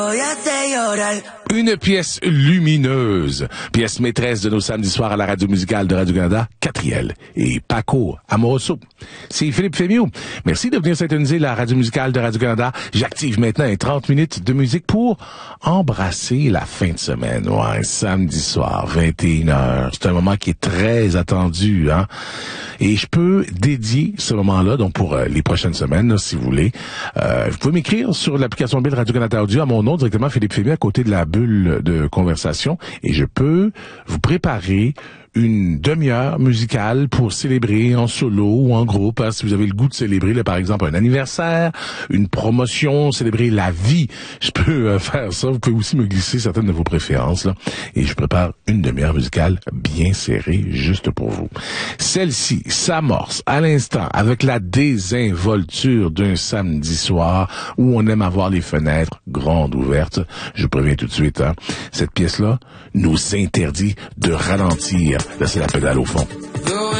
Une pièce lumineuse, pièce maîtresse de nos samedis soirs à la radio musicale de Radio-Canada, Catriel et Paco Amoroso. C'est Philippe Fémieux. Merci de venir syntoniser la radio musicale de Radio-Canada. J'active maintenant 30 minutes de musique pour embrasser la fin de semaine. Ouais, samedi soir, 21h. C'est un moment qui est très attendu, hein. Et je peux dédier ce moment-là, donc pour les prochaines semaines, là, si vous voulez. Vous pouvez m'écrire sur l'application mobile Radio-Canada Audio à mon nom directement, Philippe Fémieux, à côté de la bulle de conversation. Et je peux vous préparer une demi-heure musicale pour célébrer en solo ou en groupe, hein, si vous avez le goût de célébrer, là, par exemple, un anniversaire, une promotion, célébrer la vie. Je peux faire ça. Vous pouvez aussi me glisser certaines de vos préférences, là. Et je prépare une demi-heure musicale bien serrée juste pour vous. Celle-ci s'amorce à l'instant avec la désinvolture d'un samedi soir où on aime avoir les fenêtres grandes ouvertes. Je préviens tout de suite, hein. Cette pièce-là nous interdit de ralentir. Là, c'est la pédale au fond.